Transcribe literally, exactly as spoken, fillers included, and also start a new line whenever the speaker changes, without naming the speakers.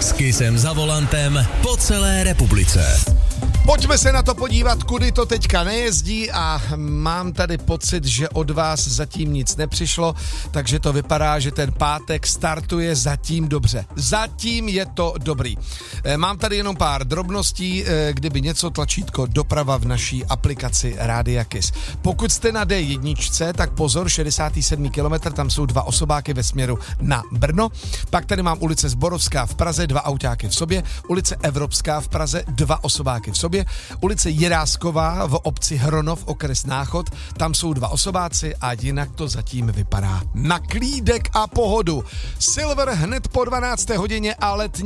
S Kissem za volantem po celé republice.
Pojďme se na to podívat, kudy to teďka nejezdí a mám tady pocit, že od vás zatím nic nepřišlo, takže to vypadá, že ten pátek startuje zatím dobře. Zatím je to dobrý. Mám tady jenom pár drobností, kdyby něco, tlačítko doprava v naší aplikaci Rádia Kiss. Pokud jste na dé jedna, tak pozor, šedesátý sedmý kilometr, tam jsou dva osobáky ve směru na Brno. Pak tady mám ulice Zborovská v Praze, dva autáky v sobě, ulice Evropská v Praze, dva osobáky v sobě, ulice Jirásková v obci Hronov, okres Náchod, tam jsou dva osobáci a jinak to zatím vypadá na klídek a pohodu. Silver hned po dvanácté hodině a letní